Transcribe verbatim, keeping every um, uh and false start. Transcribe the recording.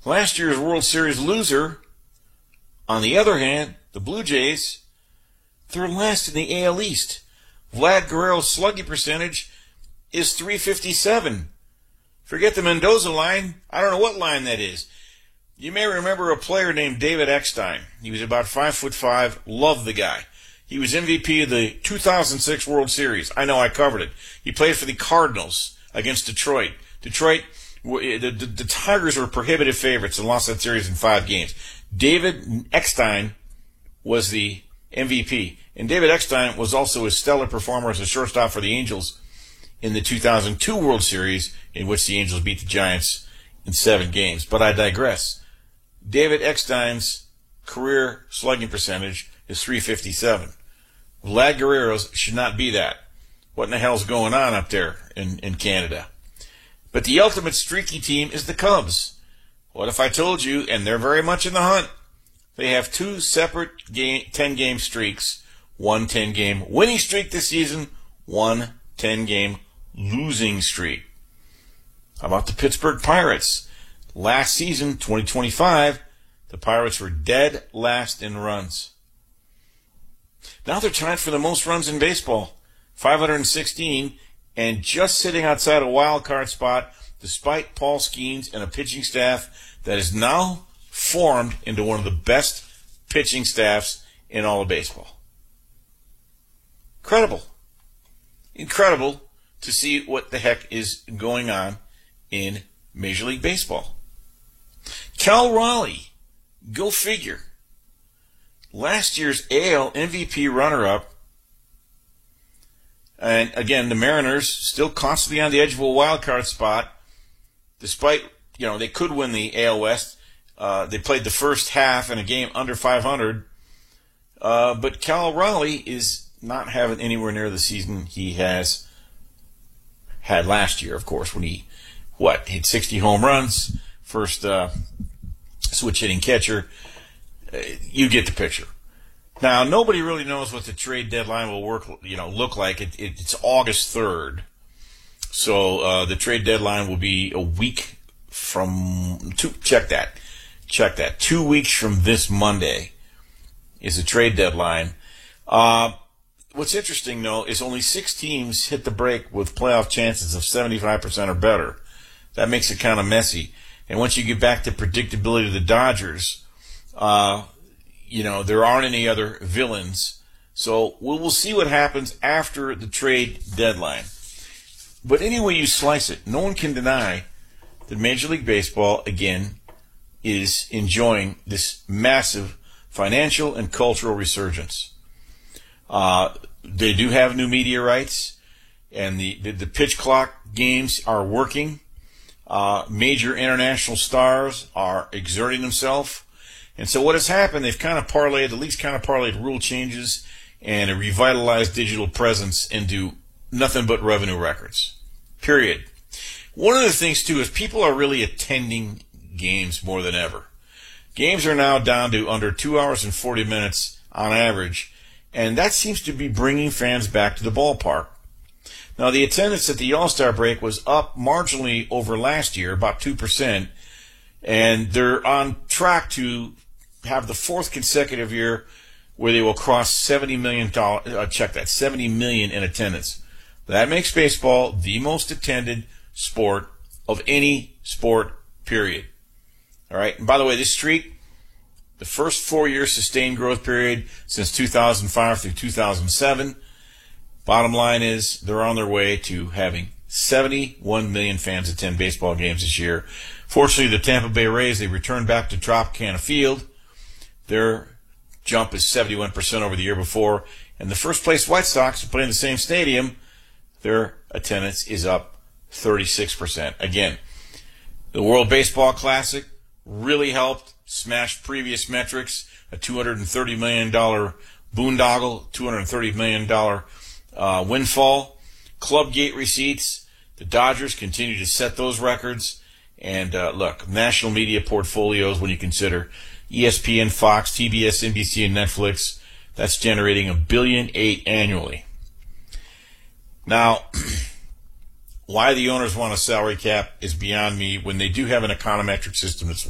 Last year's World Series loser, on the other hand, the Blue Jays, they're last in the A L East. Vlad Guerrero's slugging percentage is three fifty-seven. Forget the Mendoza line. I don't know what line that is. You may remember a player named David Eckstein. He was about five foot five. Loved the guy. He was M V P of the two thousand six World Series. I know, I covered it. He played for the Cardinals against Detroit. Detroit, the, the, the Tigers were prohibitive favorites and lost that series in five games. David Eckstein was the M V P. And David Eckstein was also a stellar performer as a shortstop for the Angels in the two thousand two World Series, in which the Angels beat the Giants in seven games. But I digress. David Eckstein's career slugging percentage is three fifty-seven. Vlad Guerrero's should not be that. What in the hell's going on up there in, in Canada? But the ultimate streaky team is the Cubs. What if I told you, and they're very much in the hunt, they have two separate game, ten-game streaks, one ten-game winning streak this season, one ten-game losing streak. How about the Pittsburgh Pirates? Last season, twenty twenty-five, the Pirates were dead last in runs. Now they're tied for the most runs in baseball, five hundred sixteen, and just sitting outside a wild card spot, despite Paul Skeens and a pitching staff that is now formed into one of the best pitching staffs in all of baseball. Incredible. Incredible to see what the heck is going on in Major League Baseball. Cal Raleigh, go figure. Last year's A L M V P runner-up, and again, the Mariners still constantly on the edge of a wild card spot, despite, you know, they could win the A L West. Uh, they played the first half in a game under five hundred, uh, but Cal Raleigh is not having anywhere near the season he has had last year, of course, when he, what, hit sixty home runs, first uh, switch hitting catcher. Uh, you get the picture. Now, nobody really knows what the trade deadline will work, you know, look like. It, it, it's August third, so uh, the trade deadline will be a week from two. Check that, check that. Two weeks from this Monday is the trade deadline. Uh, what's interesting though is only six teams hit the break with playoff chances of seventy-five percent or better. That makes it kind of messy. And once you get back to predictability of the Dodgers, uh, you know, there aren't any other villains. So we'll, we'll see what happens after the trade deadline. But any way you slice it, no one can deny that Major League Baseball, again, is enjoying this massive financial and cultural resurgence. Uh, they do have new media rights, and the, the, the pitch clock games are working. Uh, major international stars are exerting themselves. And so what has happened, they've kind of parlayed, the league's kind of parlayed rule changes and a revitalized digital presence into nothing but revenue records. Period. One of the things, too, is people are really attending games more than ever. Games are now down to under two hours and forty minutes on average, and that seems to be bringing fans back to the ballpark. Now, the attendance at the All-Star break was up marginally over last year, about two percent, and they're on track to have the fourth consecutive year where they will cross seventy million dollars, uh, check that, seventy million in attendance. That makes baseball the most attended sport of any sport, period. All right, and by the way, this streak, the first four-year sustained growth period since two thousand five through two thousand seven, bottom line is they're on their way to having seventy-one million fans attend baseball games this year. Fortunately, the Tampa Bay Rays, they returned back to Tropicana Field. Their jump is seventy-one percent over the year before. And the first-place White Sox, who play in the same stadium, their attendance is up thirty-six percent. Again, the World Baseball Classic really helped smash previous metrics, a two hundred thirty million dollars boondoggle, two hundred thirty million dollars uh, windfall. Club gate receipts, the Dodgers continue to set those records. And uh, look, national media portfolios, when you consider E S P N, Fox, T B S, N B C, and Netflix, that's generating a billion eight annually. Now, why the owners want a salary cap is beyond me when they do have an econometric system that's